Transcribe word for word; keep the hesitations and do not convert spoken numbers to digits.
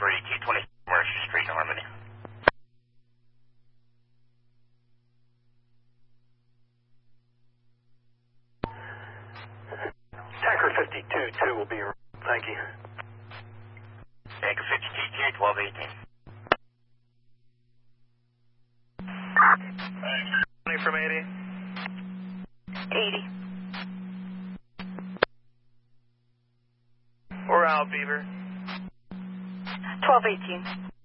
three, T twenty Mercer Street, Harmony. Tanker fifty-two two will be around. Thank you. Tanker fifty-two, twelve eighteen. twenty from eighty. eighty. We're out, Beaver. twelve eighteen.